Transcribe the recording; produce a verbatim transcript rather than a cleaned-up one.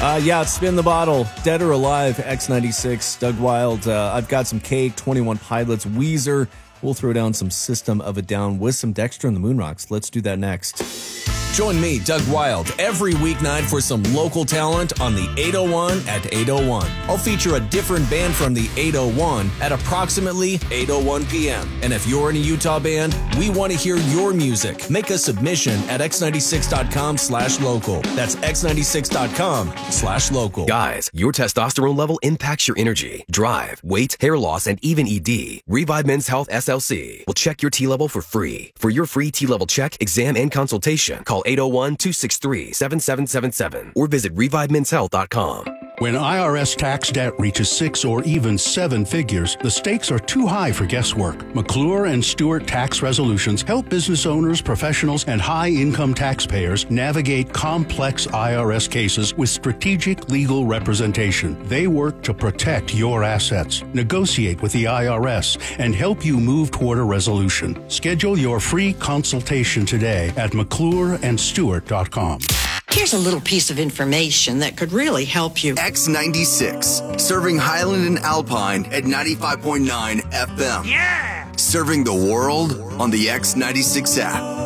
Uh, yeah, spin the bottle. Dead or Alive, X ninety-six, Doug Wild. Uh, I've got some Cake, twenty-one Pilots, Weezer. We'll throw down some System of a Down with some Dexter and the Moonrocks. Let's do that next. Join me, Doug Wild, every weeknight for some local talent on the eight oh one at eight oh one. I'll feature a different band from the eight oh one at approximately eight oh one p.m. And if you're in a Utah band, we want to hear your music. Make a submission at x ninety-six dot com slash local. That's x ninety-six dot com slash local. Guys, your testosterone level impacts your energy, drive, weight, hair loss, and even E D. Revive Men's Health S L C will check your T-level for free. For your free T-level check, exam, and consultation, call eight oh one, two six three, seven seven seven seven or visit revive mens health dot com. When I R S tax debt reaches six or even seven figures, the stakes are too high for guesswork. McClure and Stewart Tax Resolutions help business owners, professionals, and high-income taxpayers navigate complex I R S cases with strategic legal representation. They work to protect your assets, negotiate with the I R S, and help you move toward a resolution. Schedule your free consultation today at mcclure and stewart dot com. Here's a little piece of information that could really help you. X ninety-six, serving Highland and Alpine at ninety-five point nine F M. Yeah! Serving the world on the X ninety-six app.